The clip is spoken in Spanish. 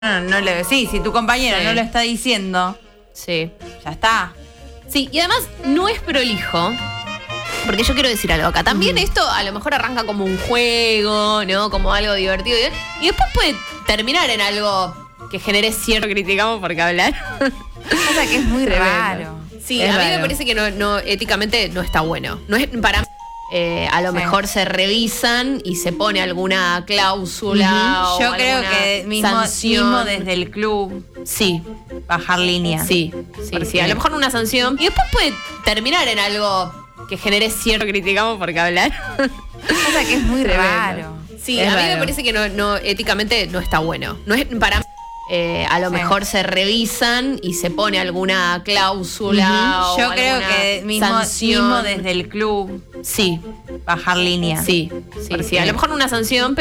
Sí, si tu compañero Sí. no lo está diciendo, Sí. ya está. Sí, y además no es prolijo. Porque yo quiero decir algo acá. También esto a lo mejor arranca como un juego, ¿no? Como algo divertido. Y después puede terminar en algo que genere cierto. Criticamos porque hablar. Pasa que es muy Tremendo. raro. Sí, Es a mí me raro. parece que no éticamente no está bueno. No es para a lo Sí. mejor se revisan y se pone alguna cláusula o Yo creo alguna que mismo desde el club Sí, bajar línea. sí. A lo mejor una sanción. Y después puede terminar en algo que genere cierto. Criticamos porque hablar. Pasa que es muy Tremendo. raro. Sí, Es a mí me raro. parece que no éticamente no está bueno. No es para a lo Sí. mejor se revisan y se pone alguna cláusula o Yo creo alguna que sanción. mismo desde el club Sí, bajar línea. sí. A lo mejor una sanción.